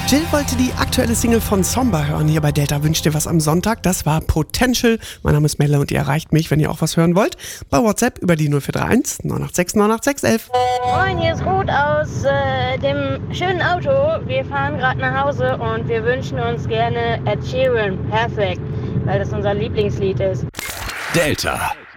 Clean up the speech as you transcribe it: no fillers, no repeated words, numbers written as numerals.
Jill wollte die aktuelle Single von Somba hören. Hier bei Delta wünscht ihr was am Sonntag. Das war Potential. Mein Name ist Melle und ihr erreicht mich, wenn ihr auch was hören wollt, bei WhatsApp über die 0431 986 986 11. Moin, hier ist Ruth aus dem schönen Auto. Wir fahren gerade nach Hause und wir wünschen uns gerne Ed Sheeran. Perfekt, weil das unser Lieblingslied ist. Delta.